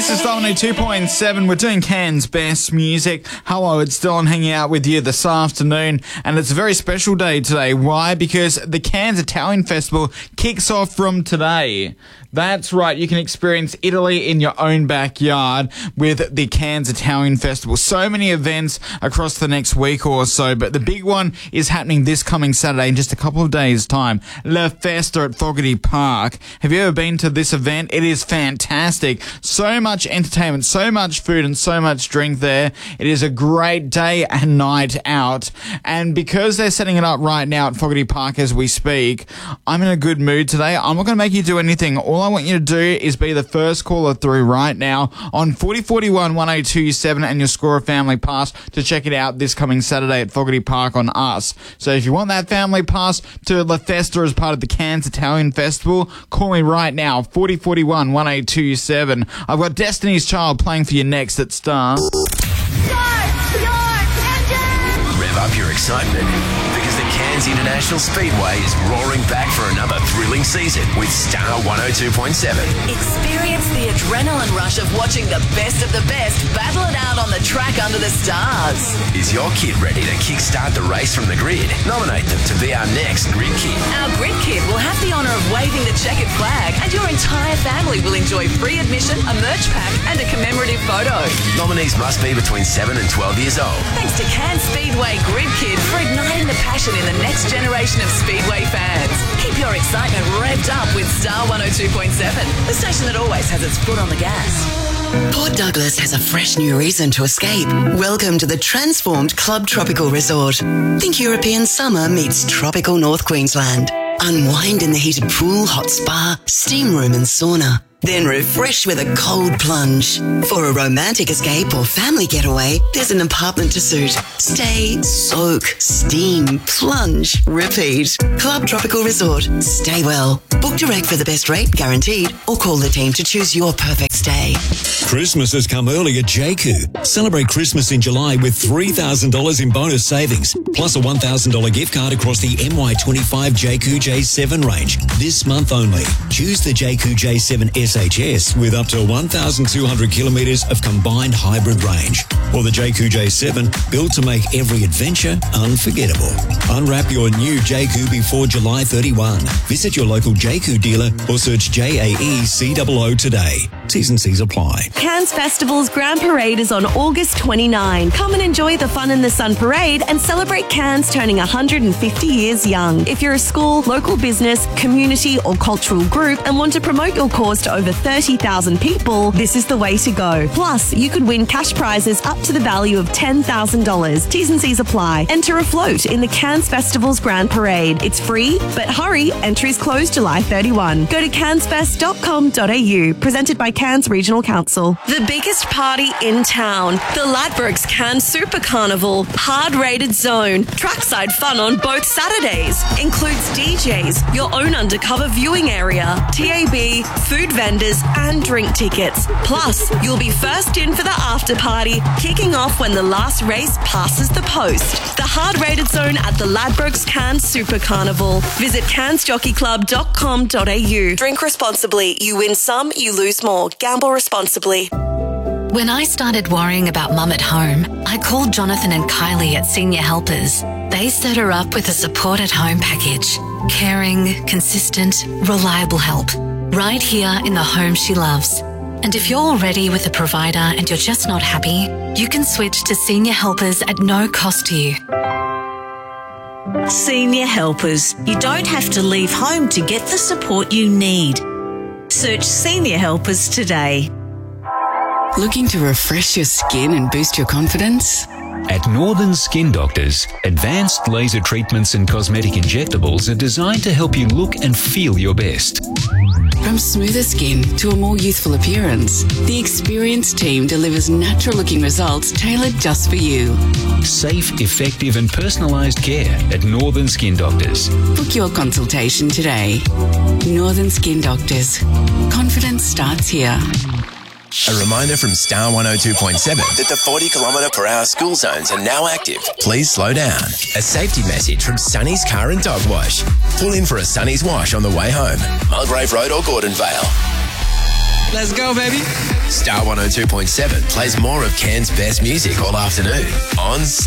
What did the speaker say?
This is Star 102.7. We're doing Cairns' best music. Hello, it's Dylan hanging out with you this afternoon, and it's a very special day today. Why? Because the Cairns Italian Festival kicks off from today. That's right, you can experience Italy in your own backyard with the Cairns Italian Festival. So many events across the next week or so, but the big one is happening this coming Saturday in just a couple of days' time. La Festa at Fogarty Park. Have you ever been to this event? It is fantastic. So much entertainment, so much food and so much drink there. It is a great day and night out. And because they're setting it up right now at Fogarty Park as we speak, I'm in a good mood today. I'm not going to make you do anything. All I want you to do is be the first caller through right now on 4041 1027 and you'll score a family pass to check it out this coming Saturday at Fogarty Park on us. So if you want that family pass to La Festa as part of the Cairns Italian Festival, call me right now, 4041 1827. I've got Destiny's Child playing for you next at Star. Rev up your excitement because the Cairns International Speedway is roaring back for another thrilling season with Star 102.7. Experience the adrenaline rush of watching the best battle it out on the track under the stars. Is your kid ready to kickstart the race from the grid? Nominate them to be our next Grid Kid. Our Grid Kid will have the honour of waving the checkered flag, and your entire family will enjoy free admission, a merch pack and a commemorative photo. Nominees must be between 7 and 12 years old. Thanks to Cairns Speedway Grid Kid for igniting the passion in the next generation of Speedway fans. Keep your excitement revved up with Star 102.7, the station that always has its foot on the gas. Port Douglas has a fresh new reason to escape. Welcome to the transformed Club Tropical Resort. Think European summer meets tropical North Queensland. Unwind in the heated pool, hot spa, steam room and sauna. Then refresh with a cold plunge. For a romantic escape or family getaway, there's an apartment to suit. Stay, soak, steam, plunge, repeat. Club Tropical Resort. Stay well. Book direct for the best rate, guaranteed, or call the team to choose your perfect stay. Christmas has come early at JCOO. Celebrate Christmas in July with $3,000 in bonus savings, plus a $1,000 gift card across the MY25 JCOO J7 range. This month only. Choose the JCOO J7 SHS with up to 1,200 kilometres of combined hybrid range. Or the JCOO J7, built to make every adventure unforgettable. Unwrap your new JCOO before July 31. Visit your local JCOO dealer or search JAECOO today. T's and C's apply. Cairns Festival's Grand Parade is on August 29. Come and enjoy the Fun in the Sun Parade and celebrate Cairns turning 150 years young. If you're a school, local business, community or cultural group and want to promote your cause to over 30,000 people, this is the way to go. Plus, you could win cash prizes up to the value of $10,000. T's and C's apply. Enter a float in the Cairns Festival's Grand Parade. It's free, but hurry, entries close July 31. Go to cairnsfest.com.au. Presented by Cairns Regional Council. The biggest party in town. The Ladbrokes Cairns Super Carnival. Hard rated zone. Trackside fun on both Saturdays. Includes DJs, your own undercover viewing area, TAB, food vendors and drink tickets. Plus, you'll be first in for the after party, kicking off when the last race passes the post. The hard rated zone at the Ladbrokes Cairns Super Carnival. Visit cairnsjockeyclub.com.au. Drink responsibly. You win some, you lose more. Gamble responsibly. When I started worrying about Mum at home, I called Jonathan and Kylie at Senior Helpers. They set her up with a support at home package. Caring, consistent, reliable help. Right here in the home she loves. And if you're already with a provider and you're just not happy, you can switch to Senior Helpers at no cost to you. Senior Helpers. You don't have to leave home to get the support you need. Search Senior Helpers today. Looking to refresh your skin and boost your confidence? At Northern Skin Doctors, advanced laser treatments and cosmetic injectables are designed to help you look and feel your best. From smoother skin to a more youthful appearance, the experienced team delivers natural-looking results tailored just for you. Safe, effective and personalised care at Northern Skin Doctors. Book your consultation today. Northern Skin Doctors. Confidence starts here. A reminder from Star 102.7 that the 40 km/h school zones are now active. Please slow down. A safety message from Sunny's Car and Dog Wash. Pull in for a Sunny's Wash on the way home. Mulgrave Road or Gordon Vale. Let's go, baby. Star 102.7 plays more of Cairns' best music all afternoon on